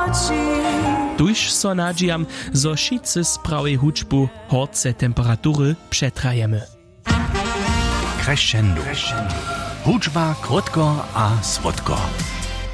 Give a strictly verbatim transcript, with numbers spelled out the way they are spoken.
Tuž so nadžijam, zo šice z prawej hučbu horce temperatury przetrajemy. Crescendo. Hučba krótko a słodko.